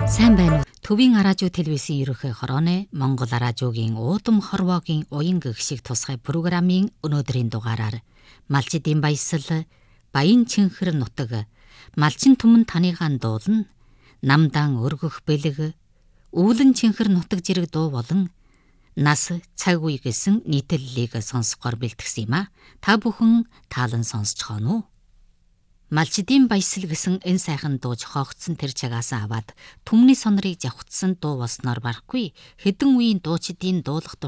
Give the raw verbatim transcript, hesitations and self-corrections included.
Сайн байна уу? Төвийн Аражуу телевизийн ерөнхий хорооны Монгол Аражуугийн уудам хорвоогийн уян гэгшиг тусгай программын өнөөдрийн дугаараар Малчидын баясал, Баян Чинхэр нутаг, Малчин түмэн таныгаан дуулна, Намдаан өргөх бэлэг, Үүлэн Чинхэр нутаг зэрэг дуу болон Нас цаг үе гэсэн нийтлэлийг сонсохоор бэлтгэсэн юм а. Та бүхэн таалан сонсож байна уу? Малчидын баясал гэсэн энэ сайхан дуу зохиогдсон тэр чагаас аваад түмний сонорыг завхацсан дуу болсноор барахгүй хэдэн үеийн дуучидын дуулах